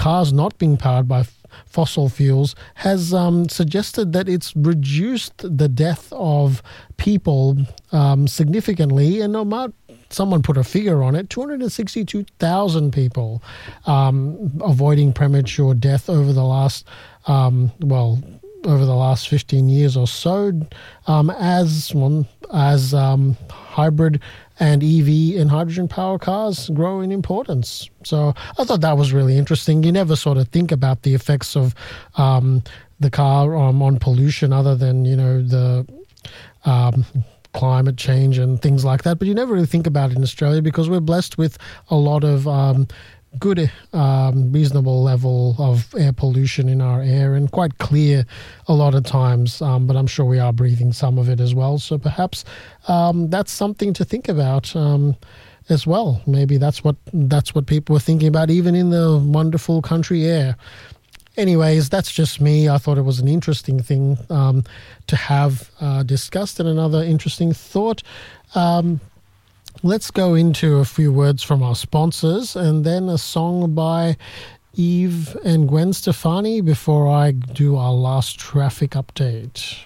cars not being powered by fossil fuels has suggested that it's reduced the death of people significantly, and someone put a figure on it, 262,000 people avoiding premature death over the last, over the last 15 years or so, as hybrid and EV and hydrogen power cars grow in importance. So I thought that was really interesting. You never sort of think about the effects of the car on pollution other than, the climate change and things like that. But you never really think about it in Australia because we're blessed with a lot of good, reasonable level of air pollution in our air, and quite clear a lot of times, but I'm sure we are breathing some of it as well. So perhaps that's something to think about as well. Maybe that's what people are thinking about, even in the wonderful country air. Anyways, that's just me. I thought it was an interesting thing to have discussed, and another interesting thought. Let's go into a few words from our sponsors and then a song by Eve and Gwen Stefani before I do our last traffic update.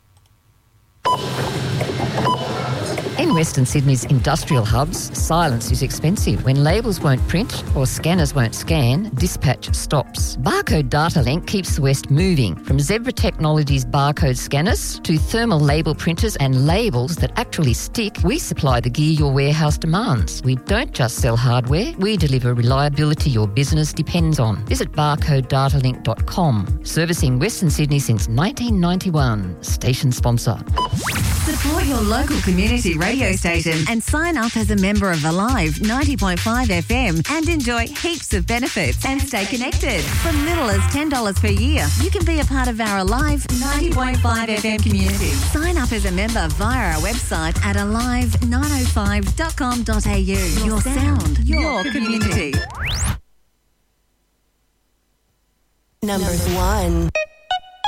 In Western Sydney's industrial hubs, silence is expensive. When labels won't print or scanners won't scan, dispatch stops. Barcode Data Link keeps the West moving. From Zebra Technologies barcode scanners to thermal label printers and labels that actually stick, we supply the gear your warehouse demands. We don't just sell hardware, we deliver reliability your business depends on. Visit barcodedatalink.com. Servicing Western Sydney since 1991. Station sponsor. Support your local community radio station and sign up as a member of Alive 90.5 FM and enjoy heaps of benefits and stay connected. From little as $10 per year, you can be a part of our Alive 90.5 FM community. Sign up as a member via our website at alive905.com.au. Your sound, your community. Number 1.